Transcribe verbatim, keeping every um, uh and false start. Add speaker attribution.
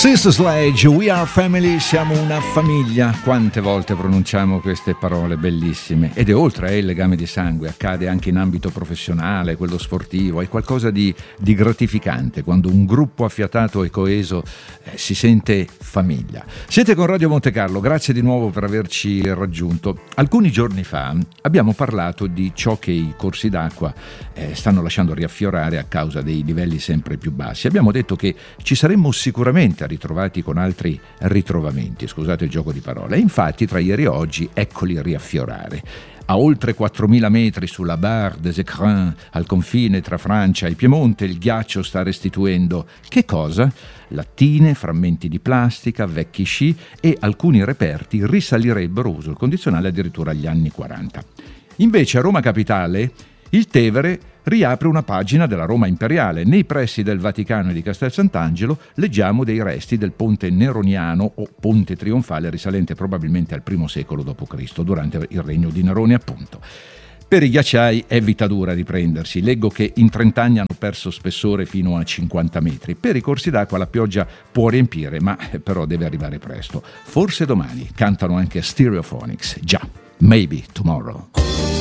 Speaker 1: Sister Sledge, we are family, siamo una famiglia. Quante volte pronunciamo queste parole bellissime. Ed è oltre eh, il legame di sangue, accade anche in ambito professionale, quello sportivo. È qualcosa di, di gratificante quando un gruppo affiatato e coeso eh, si sente famiglia. Siete con Radio Monte Carlo, grazie di nuovo per averci raggiunto. Alcuni giorni fa abbiamo parlato di ciò che i corsi d'acqua eh, stanno lasciando riaffiorare a causa dei livelli sempre più bassi. Abbiamo detto che ci saremmo sicuramente ritrovati con altri ritrovamenti, scusate il gioco di parole. E infatti tra ieri e oggi eccoli riaffiorare. A oltre quattromila metri sulla Barre des Écrins, al confine tra Francia e Piemonte, il ghiaccio sta restituendo che cosa? Lattine, frammenti di plastica, vecchi sci e alcuni reperti risalirebbero, uso il condizionale, addirittura agli anni quaranta. Invece a Roma Capitale il Tevere riapre una pagina della Roma imperiale. Nei pressi del Vaticano e di Castel Sant'Angelo leggiamo dei resti del ponte neroniano o ponte trionfale risalente probabilmente al primo secolo dopo Cristo, durante il regno di Nerone appunto. Per i ghiacciai è vita dura riprendersi. Leggo che in trenta anni hanno perso spessore fino a cinquanta metri. Per i corsi d'acqua la pioggia può riempire, ma però deve arrivare presto. Forse domani. Cantano anche Stereophonics. Già, maybe tomorrow.